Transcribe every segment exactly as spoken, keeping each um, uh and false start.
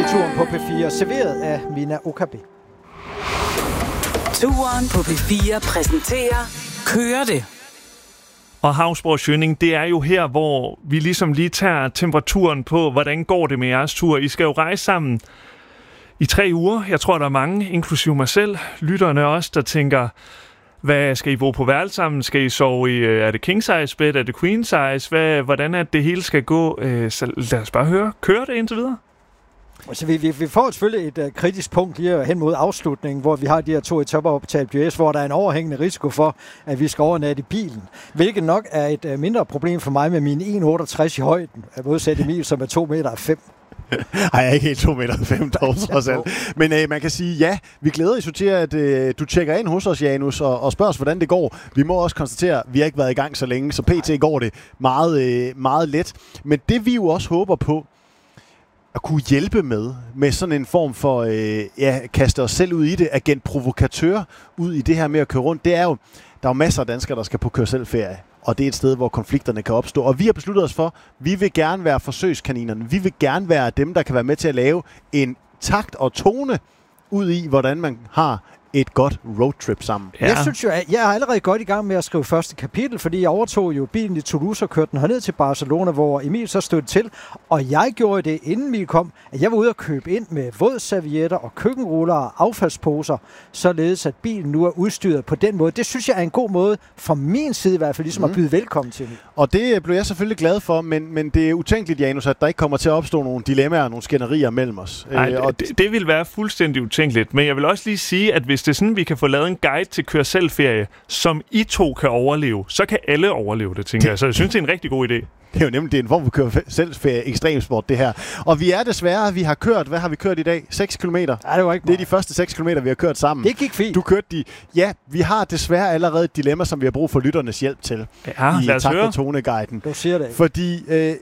Turen på P fire, serveret af Mina Okabe. Turen på P fire præsenterer Kører det. Og Hausborg Schønning, det er jo her, hvor vi ligesom lige tager temperaturen på, hvordan går det med jeres tur. I skal jo rejse sammen i tre uger. Jeg tror, der er mange, inklusive mig selv, lytterne også, der tænker, hvad skal I bo på værelse sammen? Skal I sove i, er det king size bed? Er det queen size? Hvad, hvordan er det, det hele skal gå? Så lad os bare høre. Kører det indtil videre? Altså, vi, vi, vi får selvfølgelig et uh, kritisk punkt lige hen mod afslutningen, hvor vi har de her to etaper op til Alpe d'Huez, hvor der er en overhængende risiko for, at vi skal overnatte i bilen. Hvilket nok er et uh, mindre problem for mig med min en komma otteogtres i højden, at modsat Emil, som er to meter fem. Nej, jeg er ikke helt to meter fem dog, trods alt. Men øh, man kan sige, ja, vi glæder os til, at øh, du tjekker ind hos os, Janus, og, og spørger os, hvordan det går. Vi må også konstatere, at vi har ikke været i gang så længe, så pt. går det meget, øh, meget let. Men det vi jo også håber på, at kunne hjælpe med, med sådan en form for, øh, ja, kaste os selv ud i det, agent provokatør ud i det her med at køre rundt, det er jo, der er jo masser af danskere, der skal på køre-selv-ferie, og det er et sted, hvor konflikterne kan opstå. Og vi har besluttet os for, vi vil gerne være forsøgskaninerne. Vi vil gerne være dem, der kan være med til at lave en takt og tone ud i, hvordan man har et godt roadtrip sammen. Ja. Jeg synes jo, at jeg er allerede godt i gang med at skrive første kapitel, fordi jeg overtog jo bilen i Toulouse og kørte den herned til Barcelona, hvor Emil så stødte til. Og jeg gjorde det, inden Emil kom, at jeg var ude og købe ind med vådservietter og køkkenruller og affaldsposer, således at bilen nu er udstyret på den måde. Det synes jeg er en god måde, fra min side i hvert fald, ligesom mm. at byde velkommen til Emil. Og det blev jeg selvfølgelig glad for, men, men det er utænkeligt, Janus, at der ikke kommer til at opstå nogle dilemmaer og nogle skænderier mellem os. Nej, øh, og det, det vil være fuldstændig utænkeligt, men jeg vil også lige sige, at hvis det er sådan, vi kan få lavet en guide til kør-selv-ferie, som I to kan overleve, så kan alle overleve det, tænker jeg. Så jeg synes, det er en rigtig god idé. Det er jo nemlig det er en form for kør-selv-ferie, ekstremsport, det her. Og vi er desværre, vi har kørt, hvad har vi kørt i dag? seks kilometer. Nej, det var ikke Det er de første seks kilometer, vi har kørt sammen. Det gik fint. Du kørte de. Ja, vi har desværre allerede et dilemma, som vi har brug for lytternes hjælp til. Ja, i Takt og Tone-guiden. Du siger det ikke. Fordi øh,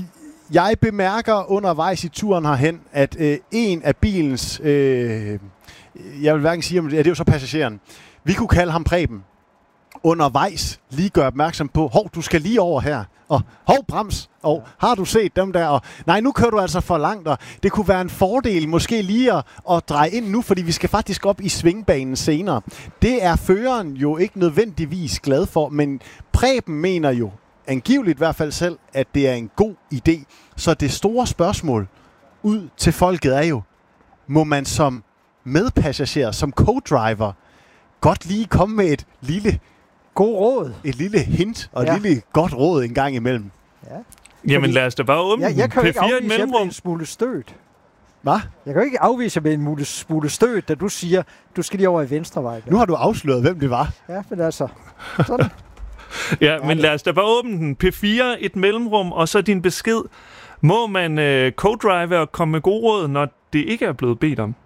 jeg bemærker undervejs i turen herhen, at øh, en af bilens... Øh, jeg vil hverken sige, om det, ja, det er jo så passageren. Vi kunne kalde ham Preben. Undervejs lige gøre opmærksom på, hov, du skal lige over her. Og hov, brems. Og har du set dem der? Og nej, nu kører du altså for langt. Og det kunne være en fordel måske lige at, at dreje ind nu, fordi vi skal faktisk op i svingbanen senere. Det er føreren jo ikke nødvendigvis glad for, men Preben mener jo, angiveligt i hvert fald selv, at det er en god idé. Så det store spørgsmål ud til folket er jo, må man som medpassager, som co-driver, godt lige komme med et lille god råd. Et lille hint og ja. et lille godt råd en gang imellem. Ja. Jamen lad os da bare åbne ja, jeg kan jo ikke afvise, at jeg bliver en smule stødt. Hvad? Jeg kan jo ikke afvise med en smule stødt, da du siger, du skal lige over i venstre vej. Nu har du afsløret, hvem det var. Ja, men altså, sådan. ja, men lad os da bare åbne den. P fire, et mellemrum, og så din besked. Må man øh, co-drive og komme med gode råd, når det ikke er blevet bedt om?